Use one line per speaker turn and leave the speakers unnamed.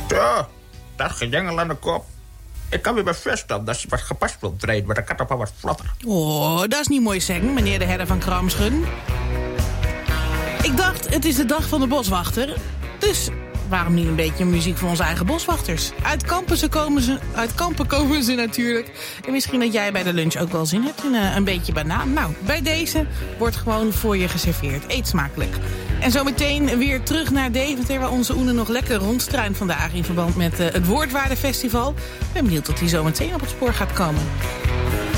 Zo, dat gejengel aan de kop. Ik kan me bevestigen dat je wat gepast wilt rijden, maar dat kan toch wel wat vlotter.
Oh, dat is niet mooi zeggen, meneer de herder van Kramschun. Ik dacht, het is de dag van de boswachter. Dus waarom niet een beetje muziek voor onze eigen boswachters? Uit kampen komen ze natuurlijk. En misschien dat jij bij de lunch ook wel zin hebt in een beetje banaan. Nou, bij deze wordt gewoon voor je geserveerd. Eet smakelijk. En zometeen weer terug naar Deventer, waar onze Oene nog lekker rondstruint vandaag in verband met het Woordwaardefestival. Ik ben benieuwd tot hij zometeen op het spoor gaat komen.